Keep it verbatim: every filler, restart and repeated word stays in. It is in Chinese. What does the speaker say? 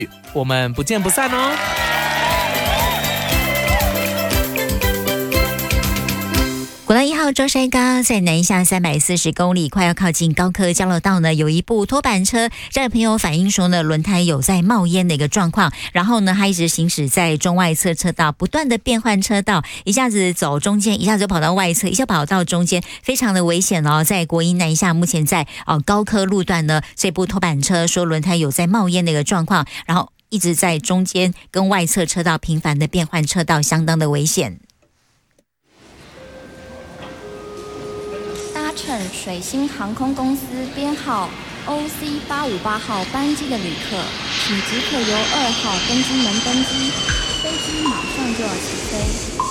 我们不见不散哦。 国道一号中山高在南下三百四十公里，快要靠近高科交流道呢，有一部拖板车，这位朋友反映说呢，轮胎有在冒烟的一个状况，然后呢，他一直行驶在中外侧车道，不断的变换车道，一下子走中间，一下子跑到外侧，一下跑到中间，非常的危险哦。在国一南下，目前在哦高科路段呢，这部拖板车说轮胎有在冒烟的一个状况，然后一直在中间跟外侧车道频繁的变换车道，相当的危险。 乘水星航空公司编号 O C 八五八号班机的旅客，请即刻由二号登机门登机，飞机马上就要起飞。